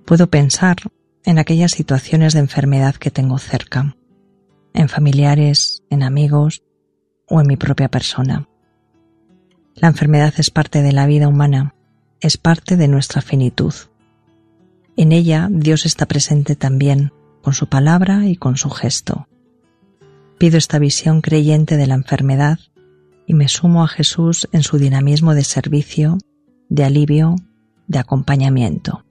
Puedo pensar en aquellas situaciones de enfermedad que tengo cerca, en familiares, en amigos o en mi propia persona. La enfermedad es parte de la vida humana, es parte de nuestra finitud. En ella Dios está presente también, con su palabra y con su gesto. Pido esta visión creyente de la enfermedad y me sumo a Jesús en su dinamismo de servicio, de alivio, de acompañamiento.